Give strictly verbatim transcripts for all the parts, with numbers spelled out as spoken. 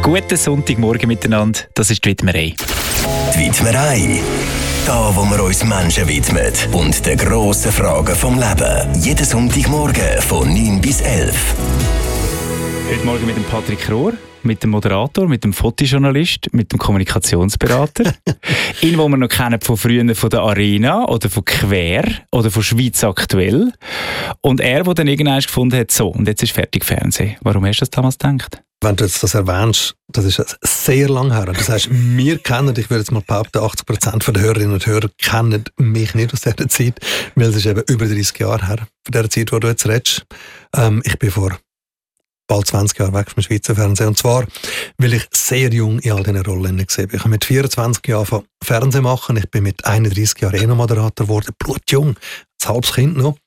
Guten Sonntagmorgen miteinander, das ist die Widmerei. Die Widmerei. Da, wo wir uns Menschen widmen und den grossen Fragen vom Leben. Jeden Sonntagmorgen von neun bis elf. Heute Morgen mit dem Patrick Rohr, mit dem Moderator, mit dem Fotojournalist, mit dem Kommunikationsberater. Ihn, den wir noch kennen von früher von der Arena oder von Quer oder von Schweiz aktuell. Und er, der dann irgendwann gefunden hat, so, und jetzt ist fertig Fernsehen. Warum hast du das damals gedacht? Wenn du jetzt das erwähnst, das ist sehr lang her. Das heißt, wir kennen, ich würde jetzt mal behaupten, achtzig Prozent der Hörerinnen und Hörer kennen mich nicht aus dieser Zeit, weil es ist eben über dreißig Jahre her, von der Zeit, wo du jetzt redest. Ähm, ich bin vor bald zwanzig Jahren weg vom Schweizer Fernsehen. Und zwar, weil ich sehr jung in all diesen Rollen gesehen bin. Ich habe mit vierundzwanzig Jahren von Fernsehen machen. Ich bin mit einunddreißig Jahren E-Moderator geworden, blutjung, ein halbes Kind noch.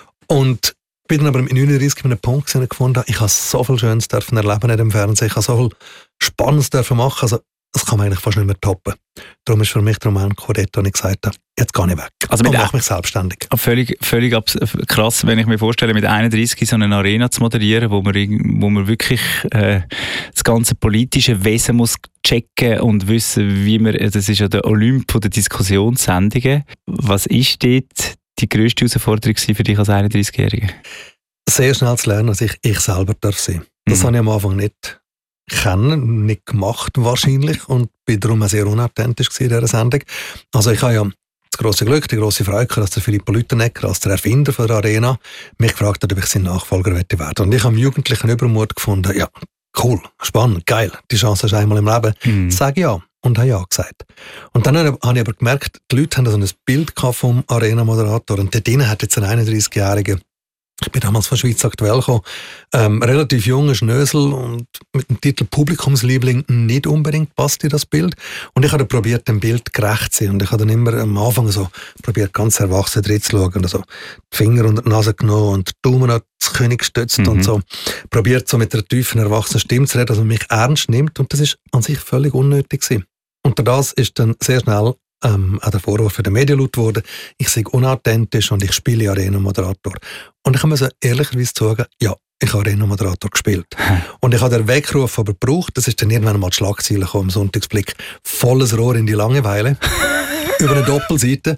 Und bin dann aber mit neununddreißig an einem Punkt gefunden, ich habe so viel Schönes dürfen erleben in dem Fernsehen, ich habe so viel Spannendes dürfen machen, also das kann man eigentlich fast nicht mehr toppen. Darum ist für mich der Moment gekommen, wo ich gesagt habe, jetzt gehe ich weg also und mache mich selbstständig. Völlig, völlig krass, wenn ich mir vorstelle, mit einunddreißig so eine Arena zu moderieren, wo man, wo man wirklich äh, das ganze politische Wesen muss checken und wissen, wie man, das ist ja der Olymp der Diskussionssendungen. Was ist dort die grösste Herausforderung für dich als einunddreißigjähriger? Sehr schnell zu lernen, dass ich ich selber darf sein. Das mhm. habe ich am Anfang nicht kennen, nicht gemacht wahrscheinlich und bin darum auch sehr unauthentisch in dieser Sendung. Also ich habe ja das grosse Glück, die grosse Freude, dass der Philipp Lüttenegger, als der Erfinder von der Arena, mich gefragt hat, ob ich sein Nachfolger werden möchte. Und ich habe im jugendlichen Übermut gefunden, ja, cool, spannend, geil, die Chance hast du einmal im Leben. Mhm. Sag ja. Und habe ja gesagt. Und dann habe ich aber gemerkt, die Leute haben so ein Bild vom Arena-Moderator und dort drinnen hat jetzt ein einunddreißigjähriger, ich bin damals von Schweiz aktuell gekommen, ähm, relativ junger Schnösel und mit dem Titel Publikumsliebling nicht unbedingt passt in das Bild. Und ich habe probiert, dem Bild gerecht zu sein. Und ich habe dann immer am Anfang so probiert, ganz erwachsen drin zu schauen. Also die Finger unter die Nase genommen und die Daumen an das Kinn gestützt mhm. und so. Probiert so mit einer tiefen, erwachsenen Stimme zu reden, dass man mich ernst nimmt. Und das ist an sich völlig unnötig gewesen. Und das ist dann sehr schnell ähm, auch der Vorwurf für den Medien laut geworden. Ich sei unauthentisch und ich spiele Arena-Moderator. Und ich muss ehrlicherweise sagen, ja, ich habe Arena-Moderator gespielt. Und ich habe den Weckruf aber gebraucht. Das ist dann irgendwann mal die Schlagzeile gekommen, im Sonntagsblick. Volles Rohr in die Langeweile. Über eine Doppelseite.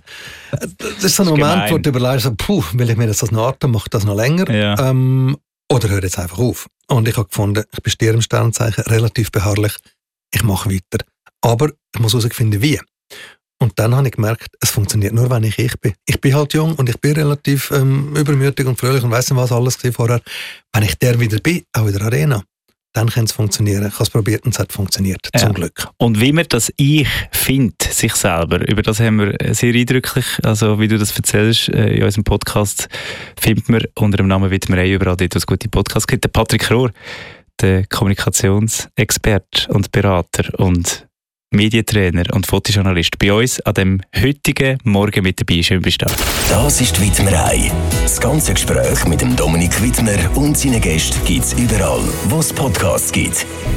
Das ist so ein Moment, gemein. Wo du überlegst, puh, will ich mir jetzt das noch atmen, mache das noch länger? Ja. Ähm, oder höre jetzt einfach auf. Und ich habe gefunden, ich bin Stier im Sternzeichen, relativ beharrlich. Ich mache weiter. Aber ich muss herausfinden, wie. Und dann habe ich gemerkt, es funktioniert nur, wenn ich ich bin. Ich bin halt jung und ich bin relativ ähm, übermütig und fröhlich und weiss nicht, was alles war vorher. Wenn ich der wieder bin, auch in der Arena, dann kann es funktionieren. Ich habe es probiert und es hat funktioniert, ja. Zum Glück. Und wie man das Ich findet, sich selber, über das haben wir sehr eindrücklich, also wie du das erzählst, in unserem Podcast findet man unter dem Namen Widmerei überall dort, wo es gute Podcasts gibt. Der Patrick Rohr, der Kommunikationsexperte und Berater und Medientrainer und Fotojournalist bei uns an dem heutigen Morgen mit dabei. Schön bist du da. Das ist die Widmerei. Das ganze Gespräch mit dem Dominik Widmer und seinen Gästen gibt es überall, wo es Podcasts gibt.